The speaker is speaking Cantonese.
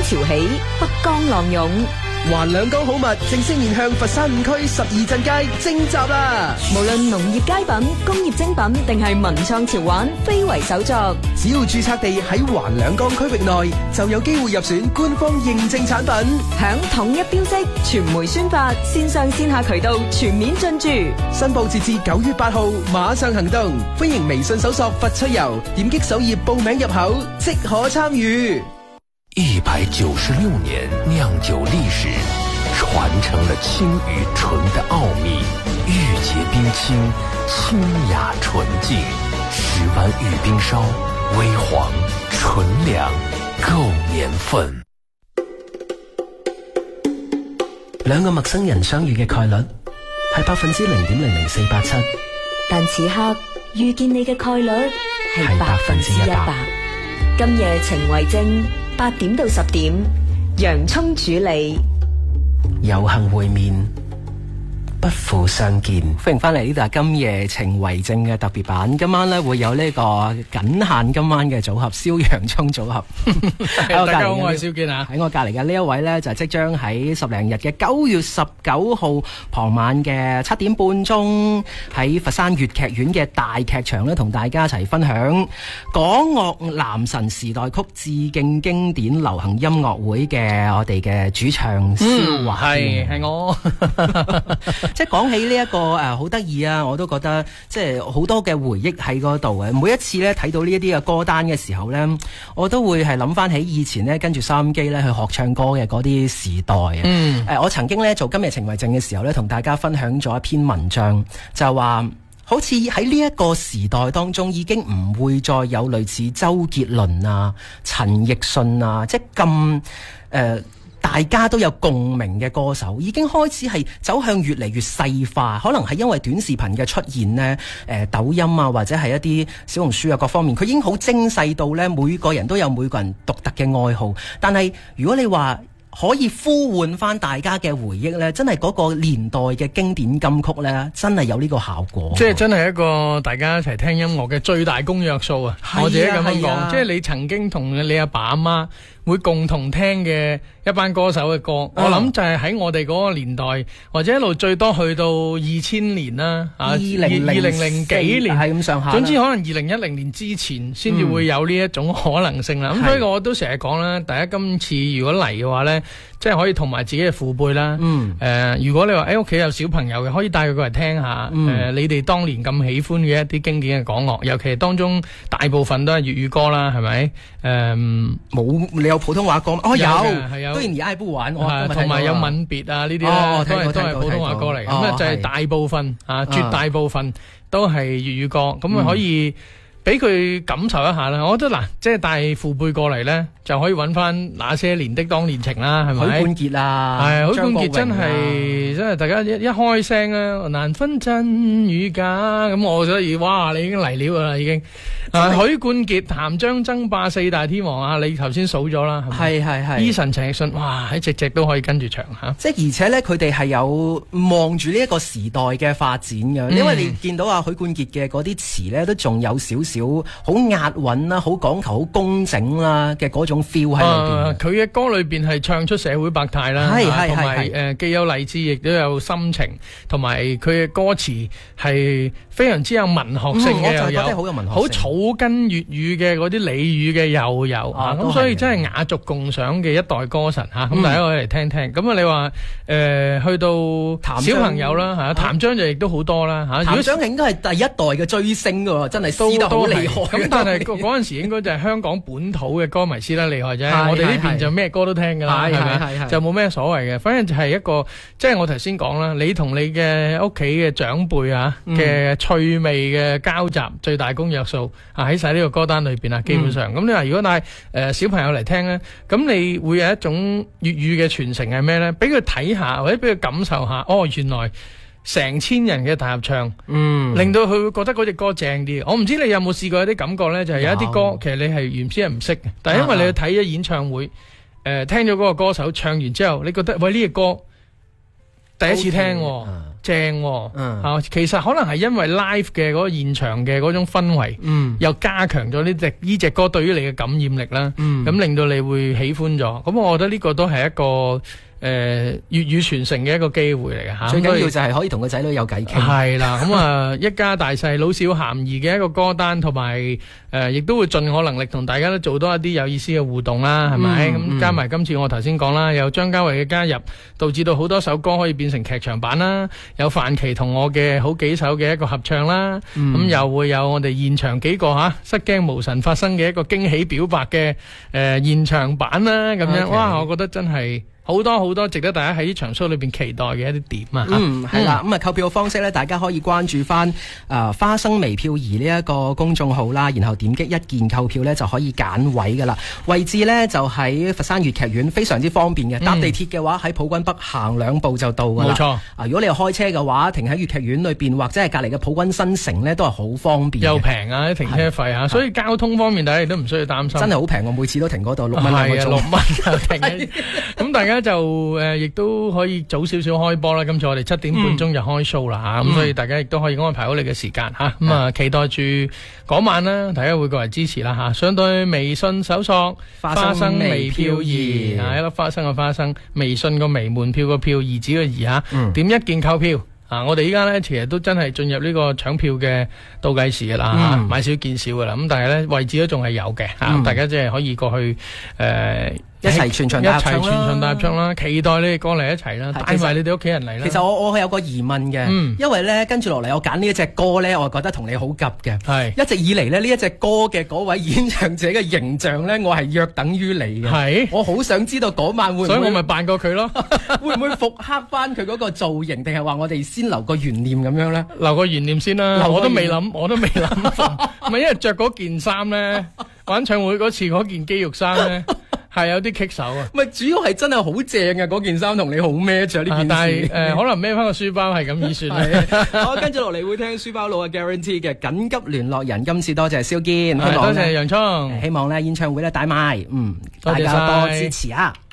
潮起，北江浪湧。 環兩江好物正式面向佛山5區12鎮街徵集啦！ 無論農業佳品、工業精品定係文創潮玩，非為手作。 只要註冊地喺環兩江區域內，就有機會入選官方認證產品。 響統一標誌、傳媒宣發、線上線下渠道全面進駐。 申報截至9月8號，馬上行動！歡迎微信搜索佛趣遊，點擊首頁報名入口，即可參與。 196年釀酒歷史，傳承了清與純的奧秘。玉潔冰清，清雅純淨。10灣玉冰燒，微黃純糧，夠年份。 兩個陌生人相遇嘅概率係0.00487， 但此刻遇見你嘅概率係100%。今夜情為證，8點到10點，洋蔥主理， 有幸會面，不負相見。歡迎翻嚟呢度係今夜情為證嘅特別版。今晚咧會有呢個僅限今晚嘅組合，燒洋蔥組合。 大家好，我係蕭健啊。 喺我隔籬嘅呢一位咧，就即將喺10零日嘅9月19號傍晚嘅7點半鐘喺佛山粵劇院嘅大劇場咧，同大家一齊分享港樂男神時代曲致敬經典流行音樂會嘅我哋嘅主唱蕭華健。 係我。 即係講起呢一個好得意啊，我都覺得即係好多嘅回憶喺嗰度嘅。每一次咧睇到呢一啲嘅歌單嘅時候咧，我都會係諗翻起以前咧跟住收音機咧去學唱歌嘅嗰啲時代啊。我曾經咧做今日情為證嘅時候咧，同大家分享咗一篇文章，就話好似喺呢一個時代當中已經唔會再有類似周杰倫啊、陳奕迅啊，即係咁大家都有共鳴嘅歌手，已經開始係走向越嚟越細化。可能係因為短視頻嘅出現呢，抖音啊或者係一啲小紅書啊各方面，佢已經好精細到呢，每個人都有每個人獨特嘅愛好。但係如果你話可以呼喚翻大家嘅回憶呢，真係嗰個年代嘅經典金曲呢，真係有呢個效果。 即係真係一個大家一齊聽音樂嘅最大公約數啊！我自己咁樣講，即係你曾經同你阿爸阿媽會共同聽嘅一班歌手嘅歌，我諗就係喺我哋嗰個年代，或者一路最多去到2000年啦，2000幾年係咁上下。 總之可能2010年之前先至會有呢一種可能性啦。咁所以我都成日講啦，大家今次如果嚟嘅話咧，即係可以同埋自己嘅父輩啦。如果你話喺屋企有小朋友嘅，可以帶佢過嚟聽下。你哋當年咁喜歡嘅一啲經典嘅港樂，尤其係當中大部分都係粵語歌啦，係咪？ 冇你有普通話歌？有， 係有。 雖然而家係不玩， 同埋有吻別啊呢啲咧，都係普通話歌嚟。咁啊就係大部分絕大部分都係粵語歌，咁啊可以俾佢感受一下啦。我覺得嗱，即係帶父輩過嚟咧，就可以揾翻那些年的當年情啦，係咪？ 許冠傑啊， 係許冠傑真係大家一開聲啊，難分真與假。咁我所以哇，你已經嚟料噶啦，已經。許冠傑、譚張爭霸4大天王啊，你頭先數咗啦，係Eason、陳奕迅，哇，喺隻都可以跟住唱吓。 即係而且咧，佢哋係有望住呢一個時代嘅發展嘅，因為你見到啊許冠傑嘅嗰啲詞咧，都仲有少少好押韻啦，好講求好工整啦嘅嗰種 feel 喺裏邊。 佢嘅歌裏邊係唱出社會百態啦，同埋既有勵志，亦都有心情，同埋佢嘅歌詞係非常之有文學性嘅，又有好有文學性，好草根粵語嘅嗰啲俚語嘅又有咁，所以真係雅俗共賞嘅一代歌神吓。咁大家可以嚟聽聽。咁啊，你話去到小朋友啦吓，譚張就亦都好多啦吓。 譚張應該係第一代嘅追星噶，真係撕得好厲害。 咁但係嗰陣時應該就係香港本土嘅歌迷撕得厲害啫。我哋呢邊就咩歌都聽噶啦，係咪？就冇咩所謂嘅。反正就係一個，即係我頭先講啦，你同你嘅屋企嘅長輩啊嘅趣味嘅交集，最大公約數喺晒呢個歌單裏邊啊，基本上咁你話如果帶小朋友嚟聽咧，咁你會有一種粵語嘅傳承係咩咧？俾佢睇下或者俾佢感受下，原來成千人嘅大合唱，令到佢會覺得嗰隻歌正啲。我唔知你有冇試過有啲感覺咧，就係有一啲歌其實你係原先係唔識嘅，但係因為你去睇咗演唱會，聽咗嗰個歌手唱完之後，你覺得喂呢隻歌第一次聽， 正喎，其實可能係因為 live 嘅嗰個現場嘅嗰種氛圍，又加強咗呢隻歌對於你嘅感染力啦，咁令到你會喜歡咗。咁我覺得呢個都係一個粵語傳承嘅一個機會嚟嘅吓， 最緊要就係可以同個仔女有偈傾。 係啦，咁啊一家大細老少咸宜嘅一個歌單，同埋亦都會盡我能力同大家都做多一啲有意思嘅互動啦，係咪？咁加埋今次我頭先講啦，有張家偉嘅加入，導致到好多首歌可以變成劇場版啦，有范琪同我嘅好幾首嘅一個合唱啦，咁又會有我哋現場幾個失驚無神發生嘅一個驚喜表白嘅現場版啦，咁樣哇，我覺得真係好多值得大家喺呢場 show 裏邊期待嘅一啲點啊！ 係啦，咁啊購票嘅方式咧，大家可以關注翻花生微票兒呢一個公眾號啦，然後點擊一鍵購票咧就可以揀位噶啦。位置咧就喺佛山粵劇院，非常之方便嘅。搭地鐵嘅話喺普均北行2步就到噶啦。冇錯。如果你係開車嘅話，停喺粵劇院裏邊或者係隔離嘅普均新城咧，都係好方便。 又平啊，停車費啊，所以交通方面大家亦都唔需要擔心。 真係好平，我每次都停嗰度6蚊兩個鐘。 6蚊就停。咁大家就亦都可以早少少開波啦。今次我哋7點半鐘就開 show 啦咁所以大家亦都可以安排好你嘅時間咁啊，期待住嗰晚啦，大家會過嚟支持啦上到去微信搜索花生微票兒一粒花生嘅花生，微信個微門票個票兒子個兒點一鍵購票。我哋依家咧其實都真係進入呢個搶票嘅倒計時噶啦買少見少噶啦，咁但係咧位置都仲係有嘅大家即係可以過去一齊全場大合唱啦，期待你哋過嚟一齊啦，帶埋你哋屋企人嚟啦。 其實我有個疑問嘅，因為咧跟住落嚟我揀呢一隻歌咧，我係覺得同你好夾嘅。係一直以嚟咧呢一隻歌嘅嗰位演唱者嘅形象咧，我係約等於你嘅。係，我好想知道嗰晚會唔會， 所以我咪扮過佢咯。 會唔會復刻翻佢嗰個造型，定係話我哋先留個懸念咁樣咧？ 留個懸念先啦，我都未諗，唔係因為着嗰件衫咧，玩唱會嗰次嗰件肌肉衫咧。係有啲棘手啊！ 唔係，主要係真係好正嘅嗰件衫，同你好 match 啊！呢件事， 但係可能孭翻個書包係咁意算啦。 好，跟住落嚟會聽書包佬嘅 Guarantee 嘅緊急聯絡人。今次多謝蕭堅， 多謝洋蔥， 希望咧演唱會咧帶埋，大家多支持啊！